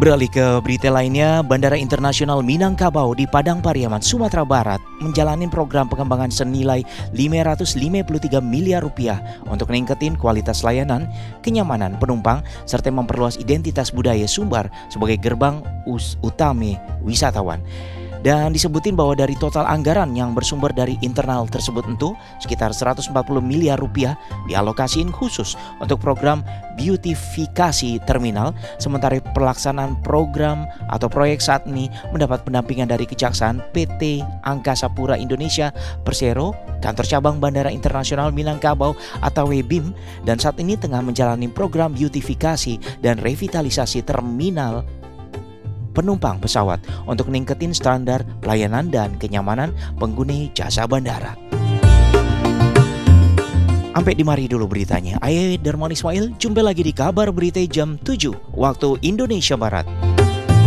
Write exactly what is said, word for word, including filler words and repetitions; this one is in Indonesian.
Beralih ke berita lainnya, Bandara Internasional Minangkabau di Padang Pariaman, Sumatera Barat menjalani program pengembangan senilai lima ratus lima puluh tiga miliar rupiah untuk meningkatin kualitas layanan, kenyamanan penumpang, serta memperluas identitas budaya Sumbar sebagai gerbang us utama wisatawan. Dan disebutin bahwa dari total anggaran yang bersumber dari internal tersebut itu sekitar seratus empat puluh miliar rupiah dialokasiin khusus untuk program beautifikasi terminal, sementara pelaksanaan program atau proyek saat ini mendapat pendampingan dari Kejaksaan P T Angkasa Pura Indonesia Persero, Kantor Cabang Bandara Internasional Minangkabau atau W B I M, dan saat ini tengah menjalani program beautifikasi dan revitalisasi terminal penumpang pesawat untuk meningkatin standar pelayanan dan kenyamanan pengguna jasa bandara. Sampai di mari dulu beritanya. Saya Darmawan Ismail, jumpa lagi di kabar berita jam tujuh waktu Indonesia Barat.